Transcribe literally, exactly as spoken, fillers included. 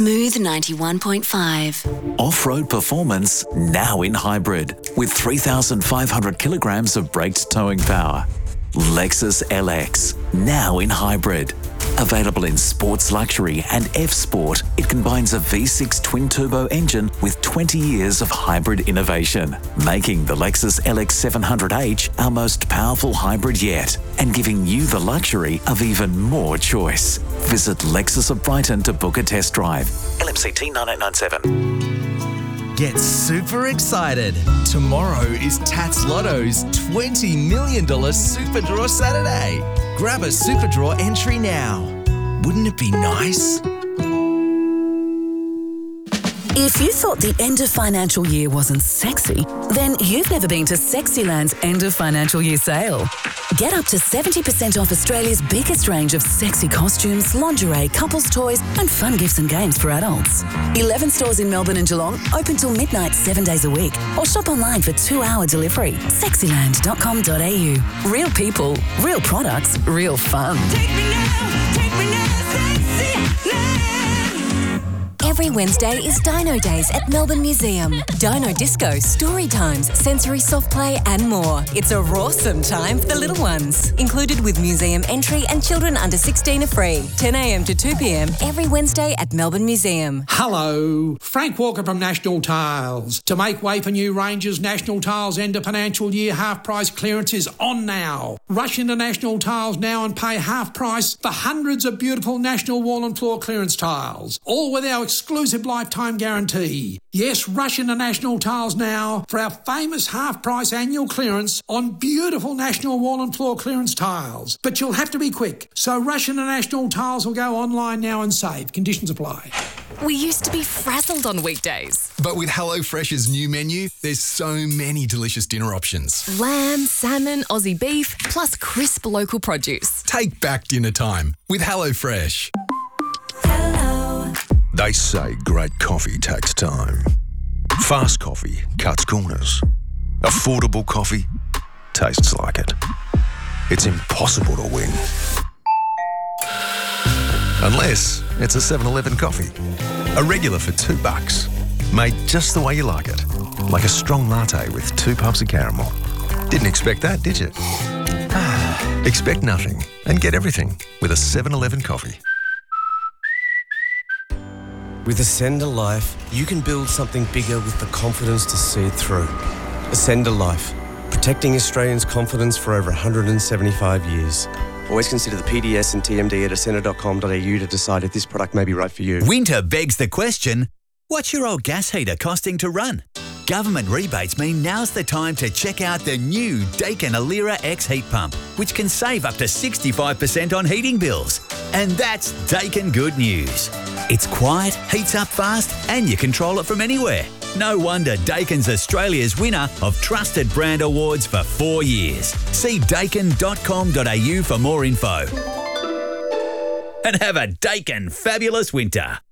Smooth ninety-one point five. Off-road performance now in hybrid with three thousand five hundred kilograms of braked towing power. Lexus L X now in hybrid. Available in Sports Luxury and F Sport, it combines a V six twin-turbo engine with twenty years of hybrid innovation, making the Lexus L X seven hundred H our most powerful hybrid yet, and giving you the luxury of even more choice. Visit Lexus of Brighton to book a test drive. L M C T nine eight nine seven. Get super excited. Tomorrow is Tats Lotto's twenty million dollars Super Draw Saturday. Grab a Super Draw entry now. Wouldn't it be nice? If you thought the end of financial year wasn't sexy, then you've never been to Sexyland's end of financial year sale. Get up to seventy percent off Australia's biggest range of sexy costumes, lingerie, couples toys and fun gifts and games for adults. eleven stores in Melbourne and Geelong, open till midnight seven days a week. Or shop online for two-hour delivery. sexyland dot com dot a u. Real people, real products, real fun. Take me now, take me now, Sexyland. Every Wednesday is Dino Days at Melbourne Museum. Dino Disco, story times, sensory soft play and more. It's a rawsome time for the little ones. Included with museum entry and children under sixteen are free. ten a m to two p m every Wednesday at Melbourne Museum. Hello, Frank Walker from National Tiles. To make way for new ranges, National Tiles end of financial year half price clearance is on now. Rush into National Tiles now and pay half price for hundreds of beautiful National wall and floor clearance tiles. All with our exclusive lifetime guarantee. Yes, rush into National Tiles now for our famous half-price annual clearance on beautiful National wall and floor clearance tiles. But you'll have to be quick, so rush into National Tiles or go online now and save. Conditions apply. We used to be frazzled on weekdays. But with HelloFresh's new menu, there's so many delicious dinner options. Lamb, salmon, Aussie beef, plus crisp local produce. Take back dinner time with HelloFresh. They say great coffee takes time. Fast coffee cuts corners. Affordable coffee tastes like it. It's impossible to win. Unless it's a seven eleven coffee. A regular for two bucks. Made just the way you like it. Like a strong latte with two puffs of caramel. Didn't expect that, did you? Expect nothing and get everything with a seven eleven coffee. With Ascender Life, you can build something bigger with the confidence to see it through. Ascender Life, protecting Australians' confidence for over one hundred seventy-five years. Always consider the P D S and T M D at ascender dot com dot a u to decide if this product may be right for you. Winter begs the question, what's your old gas heater costing to run? Government rebates mean now's the time to check out the new Daikin Alira X heat pump, which can save up to sixty-five percent on heating bills. And that's Daikin good news. It's quiet, heats up fast, and you control it from anywhere. No wonder Daikin's Australia's winner of Trusted Brand Awards for four years. See daikin dot com dot a u for more info. And have a Daikin fabulous winter.